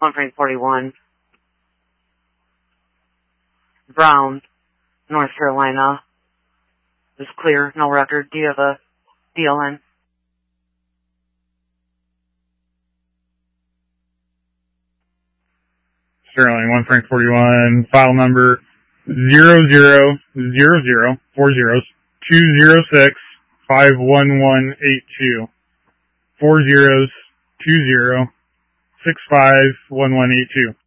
1 Frank 41. Brown, North Carolina. Is clear, no record. Do you have a DLN? Sterling, 1 Frank 41, file number 000040-206-51182. 40-20-65-1182.